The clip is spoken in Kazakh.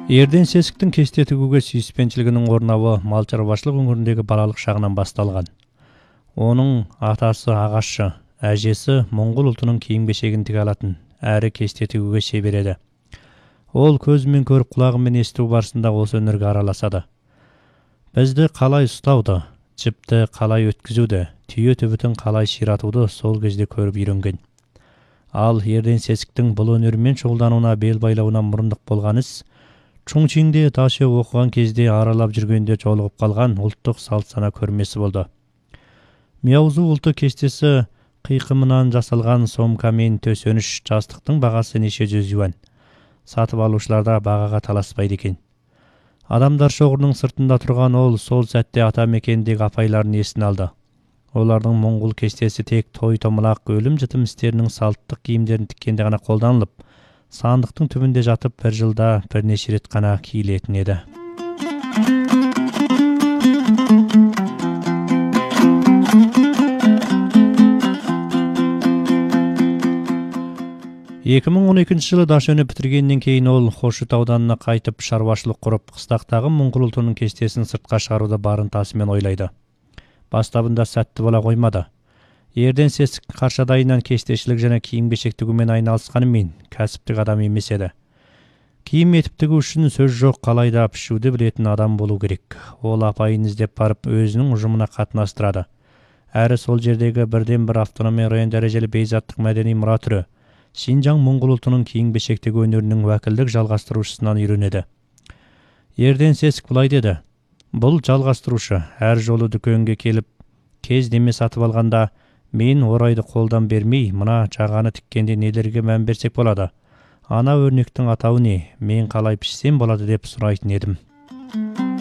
Ерден Сесіктің кесте тігуге сүйіспеншілігінің орнауы мал шаруашылық өңіріндегі балалық шағынан басталған. Оның атасы ағашшы, әжесі моңғол ұлтының киім-кешегін тіге алатын, әрі кесте тігуге шебер еді. Ол көзімен көріп құлағымен есту барысында осы өнерге араласады. Бізді қалай ұстауды, жіпті қалай өткізуді, түйе түбітін қалай ширатуды сол кезде көріп үйренген. Ал Ерден Сесіктің бұл өнермен шұғылдануына, бел байлауына мұрындық болған іс Чунчиңде Таше оқыған кезде аралап жүргенде жолығып қалған ұлттық салт-сана көрмесі болды. Мияузу ұлты кестесі қиқымынан жасалған сомка мен төсеніш, жастықтың бағасы неше жүз юань. Сатып алушыларда бағаға таласпайды екен. Адамдар шоғырының сыртында тұрған ол сол сәтте ата мекеніндегі апайларын есіне алды. Олардың моңғол кестесі тек той-томалақ, өлім-жітім істерінің салттық киімдерін тіккенде ғана қолданылып, сандықтың түбінде жатып бір жылда бірнеше рет қана киілетін еді. 2012 жылы Дашөні бітіргеннен кейін ол Хошут ауданына қайтып шаруашылық құрып, қыстақтағы моңғол ұлтының кестесін сыртқа шығаруды барынтасымен ойлайды. Бастабында сәтті бола қоймады. Ерден Сесік қаршадайынан кестешілік және киім-кешек тігумен айналысқанымен кәсіптік адам емес еді. Киім етіп тігу үшін сөз жоқ, қалайда пішуді білетін адам болу керек. Ол апайын іздеп барып өзінің ұжымына қатынастырады. Әрі сол жердегі бірден бір автономия район дәрежелі бейзаттық мәдени мұра түрі Шинжаң моңғол ұлтының киім-кешек тігу өнерінің уәкілдік жалғастырушысынан үйренеді. Ерден Сесік былай деді: "Бұл жалғастырушы әр жолы дүкенге келіп, кездеме сатып алғанда, мен орайды қолдан бермей, мына жағаны тіккенде нелерге мән берсек болады? Ана өрнектің атауы не? Мен қалай пішсем болады?" деп сұрайтын едім.